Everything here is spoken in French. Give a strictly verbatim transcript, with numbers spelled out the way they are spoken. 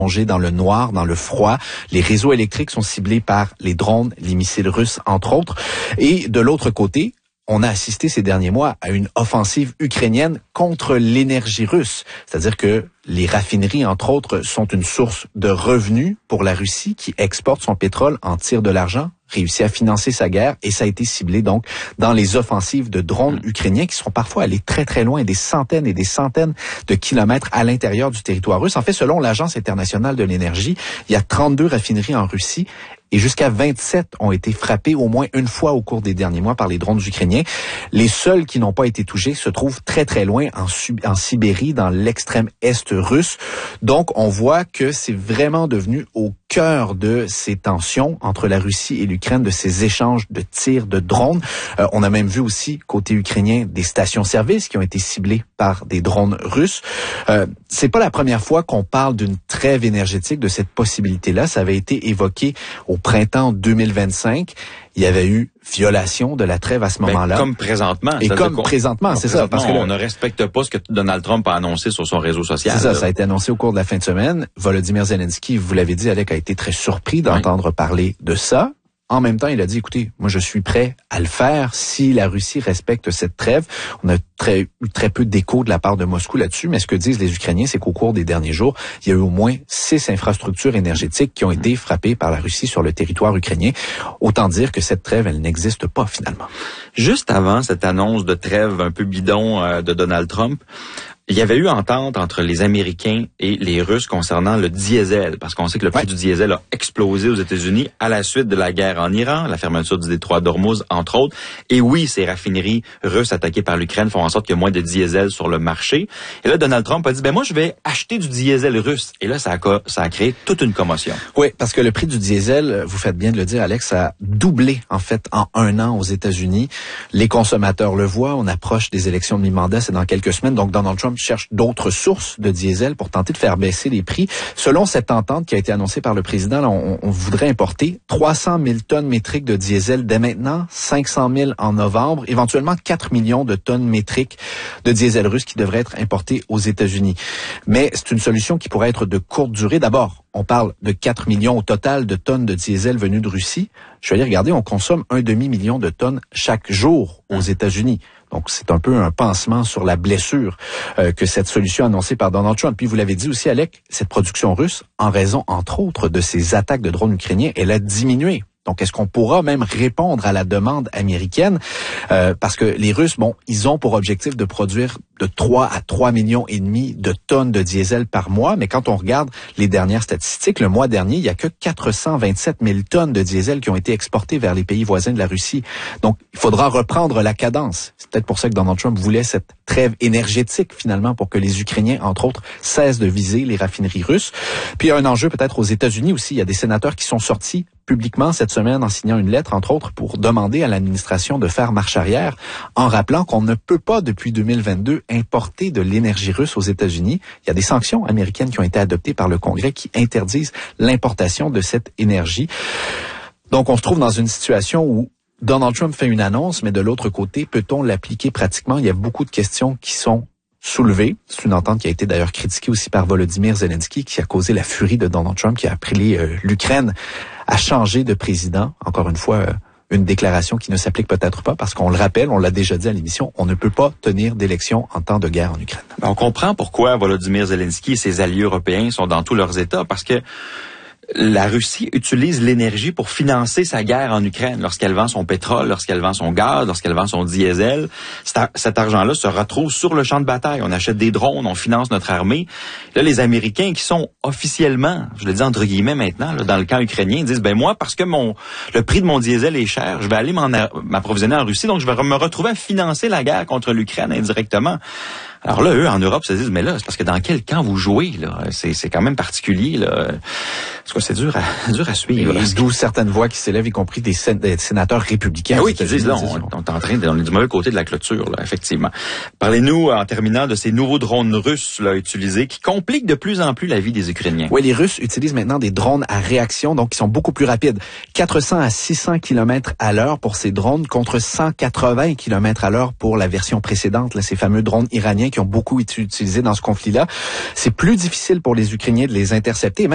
plongés dans le noir, dans le froid. Les réseaux électriques sont ciblés par les drones, les missiles russes, entre autres. Et de l'autre côté, on a assisté ces derniers mois à une offensive ukrainienne contre l'énergie russe. C'est-à-dire que les raffineries, entre autres, sont une source de revenus pour la Russie qui exporte son pétrole, en tire de l'argent, réussit à financer sa guerre, et ça a été ciblé donc dans les offensives de drones ukrainiens qui sont parfois allés très très loin, des centaines et des centaines de kilomètres à l'intérieur du territoire russe. En fait, selon l'Agence internationale de l'énergie, il y a trente-deux raffineries en Russie et jusqu'à vingt-sept ont été frappées au moins une fois au cours des derniers mois par les drones ukrainiens. Les seuls qui n'ont pas été touchés se trouvent très très loin en, en Sibérie, dans l'extrême est russe. Donc, on voit que c'est vraiment devenu au cœur de ces tensions entre la Russie et l'Ukraine, de ces échanges de tirs de drones. Euh, on a même vu aussi, côté ukrainien, des stations-service qui ont été ciblées par des drones russes. Euh, c'est pas la première fois qu'on parle d'une trêve énergétique, de cette possibilité-là. Ça avait été évoqué au printemps deux mille vingt-cinq. Il y avait eu violation de la trêve à ce moment-là. Ben, comme présentement. Et comme présentement, c'est ça. Parce que on ne respecte pas ce que Donald Trump a annoncé sur son réseau social. C'est ça, ça a été annoncé au cours de la fin de semaine. Volodymyr Zelensky, vous l'avez dit, Alec, a été très surpris d'entendre oui. parler de ça. En même temps, il a dit, écoutez, moi je suis prêt à le faire si la Russie respecte cette trêve. On a très, eu très peu d'écho de la part de Moscou là-dessus, mais ce que disent les Ukrainiens, c'est qu'au cours des derniers jours, il y a eu au moins six infrastructures énergétiques qui ont été frappées par la Russie sur le territoire ukrainien. Autant dire que cette trêve, elle n'existe pas finalement. Juste avant cette annonce de trêve un peu bidon euh, de Donald Trump, il y avait eu entente entre les Américains et les Russes concernant le diesel, parce qu'on sait que le prix ouais. du diesel a explosé aux États-Unis à la suite de la guerre en Iran, la fermeture du détroit d'Ormuz, entre autres. Et oui, ces raffineries russes attaquées par l'Ukraine font en sorte qu'il y a moins de diesel sur le marché. Et là, Donald Trump a dit, ben moi, je vais acheter du diesel russe. Et là, ça a, ça a créé toute une commotion. Oui, parce que le prix du diesel, vous faites bien de le dire, Alex, ça a doublé, en fait, en un an aux États-Unis. Les consommateurs le voient. On approche des élections de mi-mandat, c'est dans quelques semaines. Donc, Donald Trump cherche d'autres sources de diesel pour tenter de faire baisser les prix. Selon cette entente qui a été annoncée par le président, là, on, on voudrait importer trois cent mille tonnes métriques de diesel dès maintenant, cinq cent mille en novembre, éventuellement quatre millions de tonnes métriques de diesel russe qui devraient être importées aux États-Unis. Mais c'est une solution qui pourrait être de courte durée. D'abord, on parle de quatre millions au total de tonnes de diesel venues de Russie. Je vais aller regarder, on consomme un demi-million de tonnes chaque jour aux États-Unis. Donc, c'est un peu un pansement sur la blessure euh, que cette solution annoncée par Donald Trump. Puis, vous l'avez dit aussi, Alec, cette production russe, en raison, entre autres, de ces attaques de drones ukrainiens, elle a diminué. Donc, est-ce qu'on pourra même répondre à la demande américaine? Euh, parce que les Russes, bon, ils ont pour objectif de produire de trois à trois millions et demi de tonnes de diesel par mois. Mais quand on regarde les dernières statistiques, le mois dernier, il y a que quatre cent vingt-sept mille tonnes de diesel qui ont été exportées vers les pays voisins de la Russie. Donc, il faudra reprendre la cadence. C'est peut-être pour ça que Donald Trump voulait cette trêve énergétique, finalement, pour que les Ukrainiens, entre autres, cessent de viser les raffineries russes. Puis, il y a un enjeu peut-être aux États-Unis aussi. Il y a des sénateurs qui sont sortis publiquement cette semaine en signant une lettre, entre autres, pour demander à l'administration de faire marche arrière, en rappelant qu'on ne peut pas, depuis deux mille vingt-deux, importer de l'énergie russe aux États-Unis. Il y a des sanctions américaines qui ont été adoptées par le Congrès qui interdisent l'importation de cette énergie. Donc, on se trouve dans une situation où Donald Trump fait une annonce, mais de l'autre côté, peut-on l'appliquer pratiquement? Il y a beaucoup de questions qui sont soulevées. C'est une entente qui a été d'ailleurs critiquée aussi par Volodymyr Zelensky, qui a causé la furie de Donald Trump, qui a appelé euh, l'Ukraine à changer de président. Encore une fois, euh, une déclaration qui ne s'applique peut-être pas, parce qu'on le rappelle, on l'a déjà dit à l'émission, on ne peut pas tenir d'élection en temps de guerre en Ukraine. On comprend pourquoi Volodymyr Zelensky et ses alliés européens sont dans tous leurs États, parce que la Russie utilise l'énergie pour financer sa guerre en Ukraine. Lorsqu'elle vend son pétrole, lorsqu'elle vend son gaz, lorsqu'elle vend son diesel, cet argent-là se retrouve sur le champ de bataille. On achète des drones, on finance notre armée. Là, les Américains qui sont officiellement, je le dis entre guillemets maintenant, là, dans le camp ukrainien, disent, ben moi, parce que mon le prix de mon diesel est cher, je vais aller m'approvisionner en Russie, donc je vais me retrouver à financer la guerre contre l'Ukraine indirectement. Alors là, eux, en Europe, se disent, mais là, c'est parce que dans quel camp vous jouez, là? C'est, c'est quand même particulier, là. Parce que c'est dur à, dur à suivre. Et d'où certaines voix qui s'élèvent, y compris des, sén- des sénateurs républicains. Ah oui, qui disent, là, on, on est en train de, on est du mauvais côté de la clôture, là, effectivement. Parlez-nous, en terminant, de ces nouveaux drones russes, là, utilisés, qui compliquent de plus en plus la vie des Ukrainiens. Oui, les Russes utilisent maintenant des drones à réaction, donc qui sont beaucoup plus rapides. quatre cents à six cents kilomètres à l'heure pour ces drones, contre cent quatre-vingts kilomètres à l'heure pour la version précédente, là, ces fameux drones iraniens qui ont beaucoup été utilisés dans ce conflit-là. C'est plus difficile pour les Ukrainiens de les intercepter.